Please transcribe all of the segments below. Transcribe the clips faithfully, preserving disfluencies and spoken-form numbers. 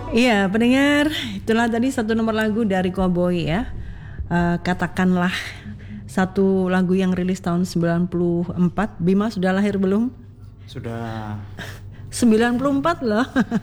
Iya, pendengar, itulah tadi satu nomor lagu dari Cowboy ya. Uh, katakanlah satu lagu yang rilis tahun sembilan puluh empat. Bima sudah lahir belum? Sudah. sembilan puluh empat loh.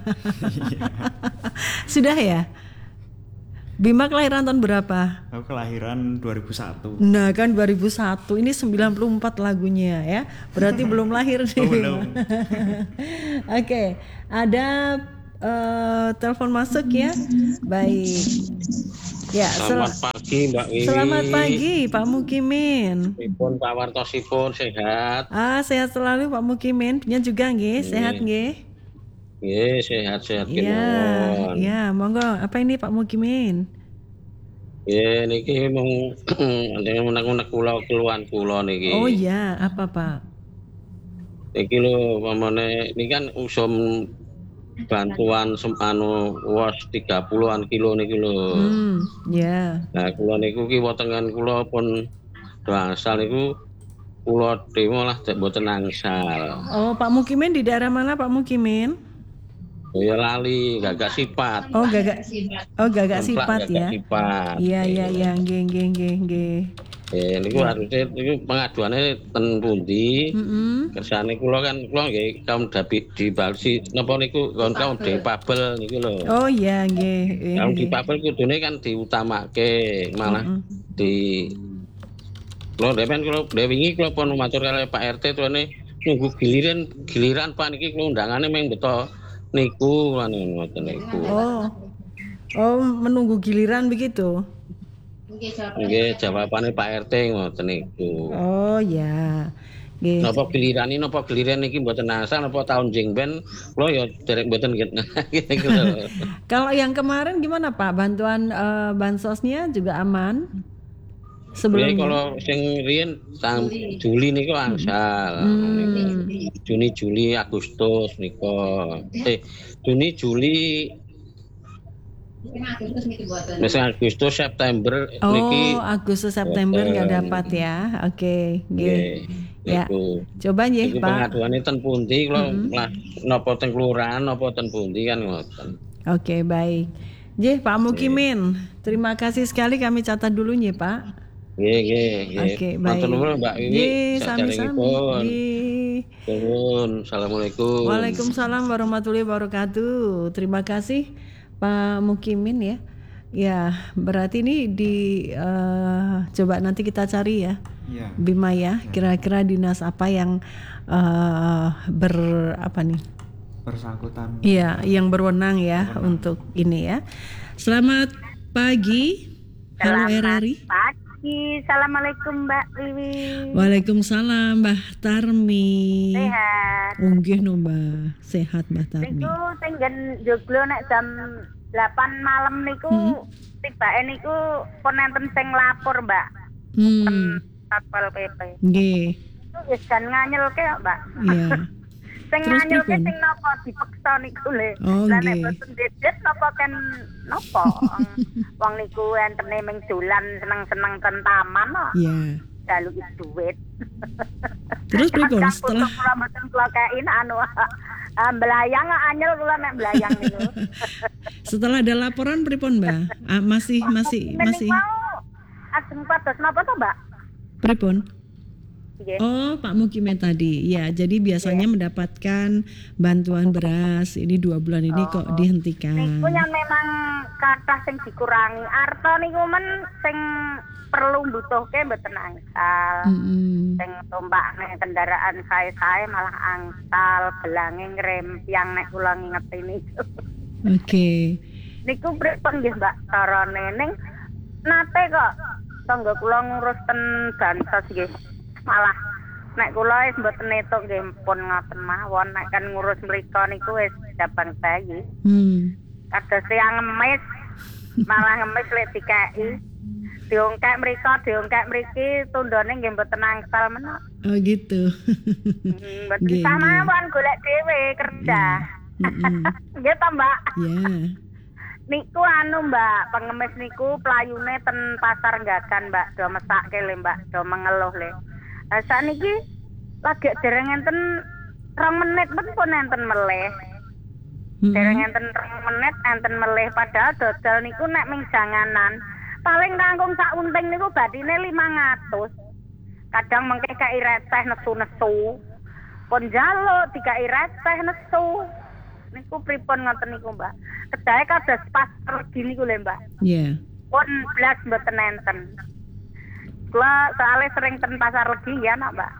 Sudah ya? Bima kelahiran tahun berapa? Aku kelahiran dua ribu satu. Nah kan dua ribu satu, ini sembilan puluh empat lagunya ya. Berarti belum lahir nih. Oh, belum. Oke, okay. Ada uh, telepon masuk ya. Baik. Ya, selamat sel- pagi Mbak Wiwi. Selamat pagi Pak Mukimin. Pripun Pak Wartosipun sehat? Ah, sehat selalu Pak Mukimin. Punya juga nggih, sehat nggih? Nggih, sehat-sehat Iya, kemawon. iya, monggo. Apa ini Pak Mukimin? Nggih, niki mung menak-menak kula keluhan kula niki. Oh iya, apa Pak? Iki lho pamane niki kan usum bantuan sem anu was tiga puluhan kilo niki lho. Hmm, ya. Nah, kula niku ki wetengan kula pun asal niku kula dhewe malah mboten angsal. Oh, Pak Mukimin di daerah mana Pak Mukimin? Ya lali, gagak sifat. Oh, gagak. Oh, gagak Templak, sifat gagak ya. Sifat. Iya, iya, iya, nggih, nggih, nggih, nggih. Eh niku harusnya niku pengaduane ten pundi? Heeh. Kersane kula kan kula nggih kaum dapi dibalsi napa niku kaum kaum dipabel niku lho. Oh iya, nggih. Kaum dipabel kudune kan diutamake malah Mm-mm. di Lho depen kula wingi kula pun matur kali Pak R T tuane nunggu giliran giliran Pak niki kula undangane meng beto niku anu ngoten niku. Oh. Oh, menunggu giliran begitu. Nggih jawabane Pak R T ngoten niku. Oh ya. Nggih. Napa giliran ini napa giliran niki mboten asal napa tahun jengben kula ya derek mboten gitu. Kalau yang kemarin gimana Pak? Bantuan uh, bansosnya juga aman? Sebelumnya. Kalau sing riyen sang Juli niku angsal. Hmm. Juni, Juli, Agustus niku. Eh, Juni, Juli Misalnya Agustus, September oh, niki. Oh, Agustus September nggak dapat ya. Oke, okay. Nggih. Ya. Coba nggih, Pak. Pengaduane ten pundi kula lah napa ten kelurahan napa ten pundi kan ngoten. Oke, okay, baik. Nggih, Pak Mukimin. Terima kasih sekali, kami catat dulu nggih, Pak. Nggih, nggih, nggih. Oke, baik. Matur nuwun Mbak Wiwi. Nggih, sami-sami. Nggih. Assalamualaikum. Waalaikumsalam warahmatullahi wabarakatuh. Terima kasih Pak Mukimin ya. Ya, berarti ini di uh, coba nanti kita cari ya. Ya. Bima ya, kira-kira dinas apa yang uh, ber apa nih? Bersangkutan. Iya, yang berwenang ya berwenang. Untuk ini ya. Selamat pagi. Halo Selamat R R I. Pagi. Assalamualaikum Mbak Wiwi. Waalaikumsalam Mbah Tarmi. Sehat. Nggih no Mbah, sehat Mbah Tarmi. Niku sing nggen joglo nek jam delapan malam niku hmm. tibake niku pun enten sing lapor Mbak. Hmm. Satpol P P. Nggih. Itu wis kan nganyelke kok Mbak. Iya. Sing nganyelke sing napa dipeksa niku le. Lah nek boten dedet napa kan napa? Wong niku entene ming dolan seneng-seneng ten taman kok. Iya. Dalu duit. Terus pripun setelah kula mboten kula kain anu belayang anyel kula nek belayang niku. Setelah ada laporan pripun Mbak? Ah, masih masih masih. Ajeng pados napa to Mbak? Pripun? Yeah. Oh, Pak Mukimin tadi. Ya, jadi biasanya yeah. mendapatkan bantuan beras. Ini dua bulan ini oh. kok dihentikan. Niku yang memang kathah sing dikurangi. Arto niku men sing perlu mbutuhke mboten angsal. Mm-hmm. Sing tumpakne kendaraan sae-sae malah angsal, belange ngrempiang nek kula ngingeti niku. Oke. Okay. Niku pripun nggih Mbak carane ning nate kok tangga kula ngurus ten bansos nggih. Malah nek kula wis mboten netuk nggih pun ngoten mawon nek kan ngurus mriko niku wis jabang bayi. Hmm. Kados yang ngemis malah ngemis lek dikeki. Diongkek mriko, diongkek mriki tundone nggih mboten angsal menak. Oh gitu. Hmm, mboten samawon golek dhewe kerja. Nggih to, Mbak? Iya. Yeah. Niku anu Mbak, pengemis niku playune ten pasar Gagan Mbak, do mesake le Mbak, do mengeluh le. Lah sakniki lagi dereng enten rong menit pun pun enten meleh. Dereng enten rong menit enten melih padahal dodol niku nek ming janganan paling nanggung sak unting niku badine lima ratus. Kadang mengke kai receh nesu-nesu. Pun njaluk dikai receh nesu. Niku pripun ngoten niku, Mbak. Kedae kados pas regi niku lho, Mbak. Iya. Pun blas mboten enten. Kula soalnya sering ten pasar legi ya, nak, Mbak.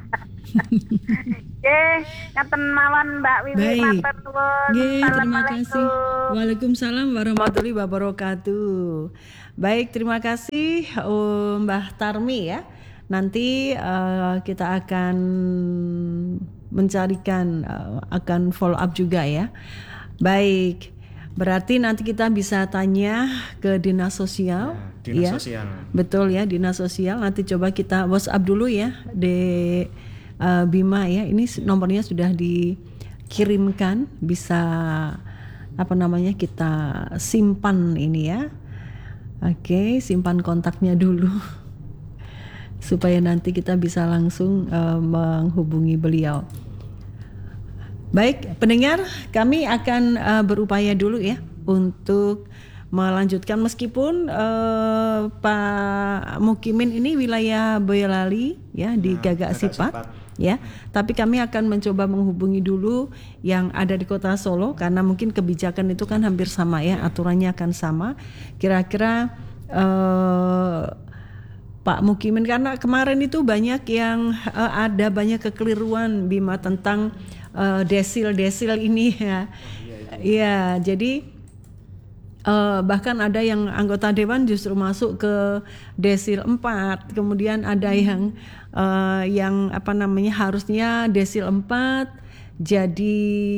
Nggih, ngaten mawon Mbak Wiwi Baik. matur nuwun. Nggih, terima Assalamualaikum. kasih. Waalaikumsalam warahmatullahi wabarakatuh. Baik, terima kasih uh, Mbah Tarmi ya. Nanti uh, kita akan mencarikan uh, akan follow up juga ya. Baik. Berarti nanti kita bisa tanya ke dinas sosial. Ya, dinas ya. sosial. Betul ya, dinas sosial. Nanti coba kita WhatsApp dulu ya, de uh, Bima ya. Ini nomornya sudah dikirimkan, bisa apa namanya kita simpan ini ya. Oke, simpan kontaknya dulu supaya nanti kita bisa langsung uh, menghubungi beliau. Baik, pendengar, kami akan uh, berupaya dulu ya untuk melanjutkan meskipun uh, Pak Mukimin ini wilayah Boyolali ya di Nah, Gagak Gagak Sipat Sipat. ya, tapi kami akan mencoba menghubungi dulu yang ada di Kota Solo karena mungkin kebijakan itu kan hampir sama ya, aturannya akan sama. Kira-kira uh, Pak Mukimin karena kemarin itu banyak yang uh, ada banyak kekeliruan Bima tentang uh, desil-desil ini ya. Iya, jadi uh, bahkan ada yang anggota dewan justru masuk ke desil empat, kemudian ada yang uh, yang apa namanya harusnya desil empat jadi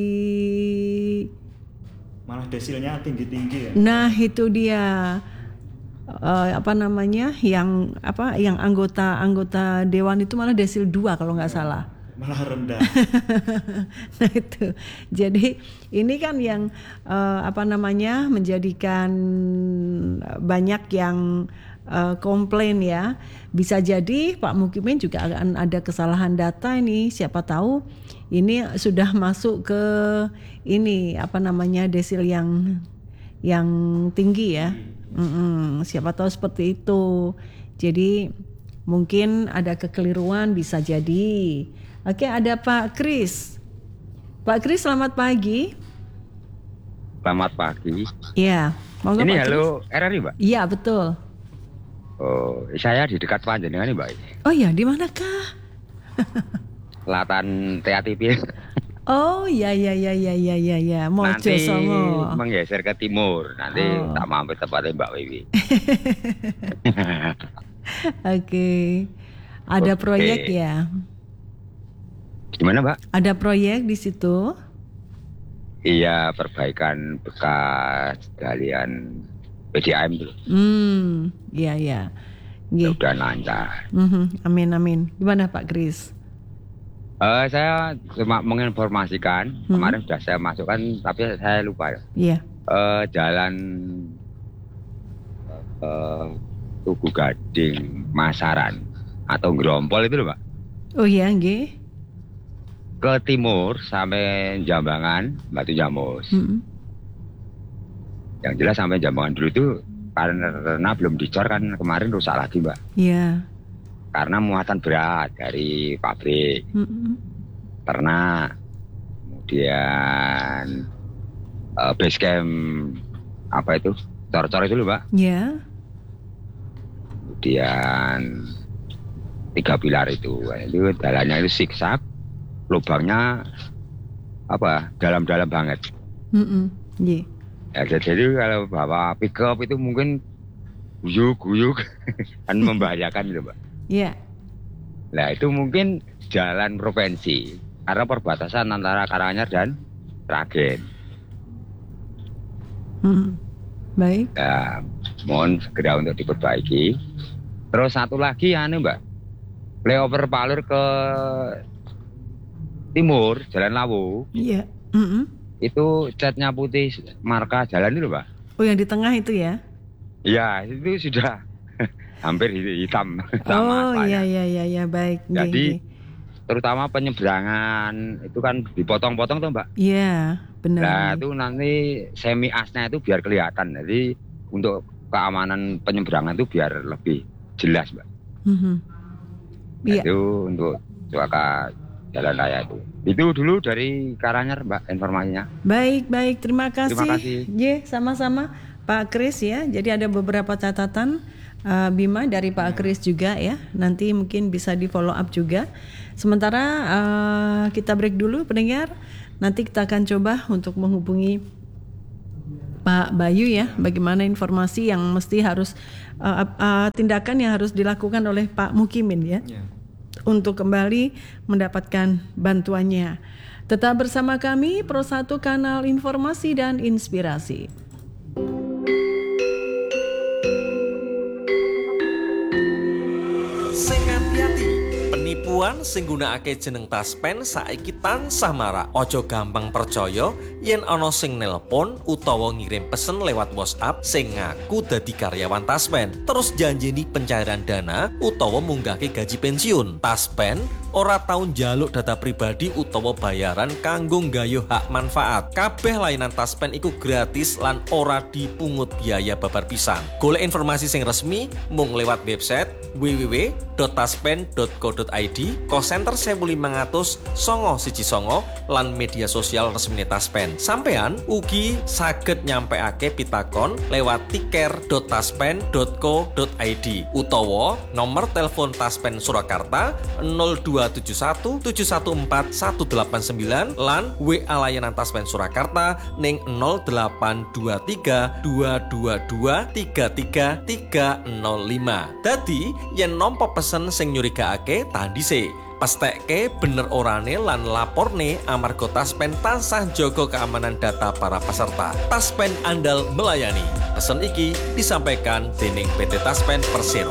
Malah desilnya tinggi-tinggi ya. nah itu dia. Uh, apa namanya yang apa yang anggota anggota dewan itu malah desil dua kalau nggak salah. Malah rendah. Nah itu jadi ini kan yang uh, apa namanya menjadikan banyak yang uh, komplain ya. Bisa jadi Pak Mukimin juga akan ada kesalahan data ini, siapa tahu ini sudah masuk ke ini apa namanya desil yang yang tinggi ya. Mm-mm, siapa tahu seperti itu. Jadi mungkin ada kekeliruan bisa jadi. Oke, ada Pak Kris. Pak Kris, selamat pagi. Selamat pagi. Iya. Monggo, Ini Pak halo Kris. R R I, Mbak. Iya, betul. Oh, saya di dekat Panjenengan nih, Mbak. Oh ya, di manakah? Selatan T A T P. Oh ya ya ya ya ya ya ya. Mojo Nanti Songo. menggeser ke timur. Nanti Oh. tak mampir tempatnya Mbak Wiwi. Oke. Ada Oke. proyek ya? Gimana, Mbak? Ada proyek di situ? Iya, perbaikan bekas galian P D A M itu. Hmm, iya ya. Nggih. Udah lancar. Mhm, amin amin. Gimana Pak Kris? Eh, saya cuma menginformasikan, Hmm. kemarin sudah saya masukkan, tapi saya lupa. Iya. Eh, jalan eh, Tugu Gading, Masaran, atau Grompol itu loh, Mbak. Oh iya, nggih. Ke timur sampai Jambangan, Batu Jamus. Mm-mm. Yang jelas sampai Jambangan dulu itu karena belum dicor kan kemarin rusak lagi, Mbak. Iya. Karena muatan berat dari pabrik, Mm-mm. ternak, kemudian uh, base camp apa itu, cor-cor itu loh, Mbak. Iya. Kemudian tiga pilar itu, itu jalannya itu siksak, lubangnya apa dalam-dalam banget. Mm-mm. Nggih. Ya, jadi kalau bawa pick up itu mungkin guyuk-guyuk kan membahayakan gitu, Mbak. Iya. Nah itu mungkin jalan provinsi karena perbatasan antara Karanganyar dan Sragen. Mm. Baik. Nah, mohon segera untuk diperbaiki. Terus satu lagi anu, Mbak, flyover Palur ke timur Jalan Lawu Iya. Mm-mm. itu catnya putih marka jalan itu, Mbak. Oh yang di tengah itu ya? Ya itu sudah hampir hitam Oh sama aspalnya. iya iya iya ya, baik. Nggih, Jadi nggih. terutama penyeberangan itu kan dipotong-potong tuh Mbak. Iya, benar. Nah itu nanti semi asnya itu biar kelihatan. Jadi untuk keamanan penyeberangan itu biar lebih jelas Mbak. Mhm. Nah, Iya. itu untuk suaka jalan raya itu. Itu dulu dari Karanganyar Mbak informasinya. Baik, baik. Terima kasih. Terima kasih. Ye, sama-sama Pak Kris ya. Jadi ada beberapa catatan uh, Bima dari Pak Kris juga ya. Nanti mungkin bisa di follow up juga. Sementara uh, kita break dulu pendengar. Nanti kita akan coba untuk menghubungi Pak Bayu ya. Bagaimana informasi yang mesti harus uh, uh, tindakan yang harus dilakukan oleh Pak Mukimin ya. Ya. Untuk kembali mendapatkan bantuannya. Tetap bersama kami Pro satu Kanal Informasi dan Inspirasi. Sing hati-hati, penipuan sing gunakake jeneng Taspen saiki tansah marak. Ojo gampang percaya yen ana sing nelpon utawa ngirim pesen lewat WhatsApp sing ngaku dadi karyawan Taspen, terus janjeni pencairan dana utawa munggahke gaji pensiun. Taspen ora tau njaluk data pribadi utawa bayaran kanggo nggayuh hak manfaat. Kabeh layanan Taspen iku gratis lan ora dipungut biaya babar pisan. Golek informasi sing resmi mung lewat website w w w titik taspen titik co titik i d, call center seribu lima ratus songo siji songo lan media sosial resmi Taspen. Sampean ugi saged nyampeake pitakon lewat tiker titik taspen titik co titik i d utawa nomor telepon Taspen Surakarta nol dua tujuh satu tujuh satu empat satu delapan sembilan lan W A layanan Taspen Surakarta ning nol delapan dua tiga dua dua dua tiga tiga tiga nol lima. Dadi yen nampa pesen sing nyurigakake tandise pestekke bener orane lan laporne amarga Taspen tansah jaga keamanan data para peserta. Taspen andal melayani. Pesen iki disampaikan dening P T Taspen Persero.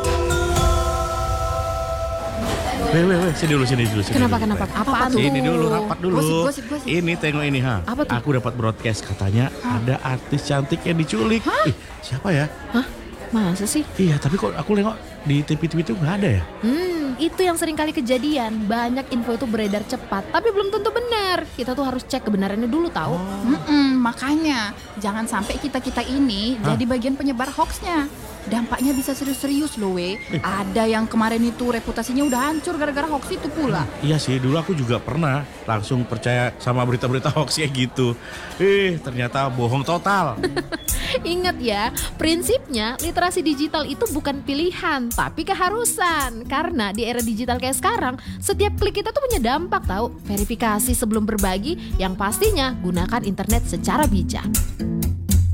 Weh, weh, weh, sini dulu, sini dulu. Sini Kenapa, dulu, kenapa? weh. Apa tuh? Ini dulu, rapat dulu. Gosip, gosip, gosip. Ini tengok ini, ha. Apa tuh? Aku dapat broadcast katanya ada artis cantik yang diculik. Ih, siapa ya? Hah? Masa sih? Iya, tapi kok aku nengok di T V-T V itu nggak ada ya? Hmm, itu yang sering kali kejadian. Banyak info itu beredar cepat, tapi belum tentu benar. Kita tuh harus cek kebenarannya dulu tahu. Mm-mm, makanya jangan sampai kita-kita ini Hah? jadi bagian penyebar hoaxnya. Dampaknya bisa serius-serius loh we. Ada yang kemarin itu reputasinya udah hancur gara-gara hoax itu pula. Iya sih, dulu aku juga pernah langsung percaya sama berita-berita hoax kayak gitu. Eh, ternyata bohong total. Ingat ya, prinsipnya literasi digital itu bukan pilihan, tapi keharusan. Karena di era digital kayak sekarang, setiap klik kita tuh punya dampak tahu. Verifikasi sebelum berbagi, yang pastinya gunakan internet secara bijak.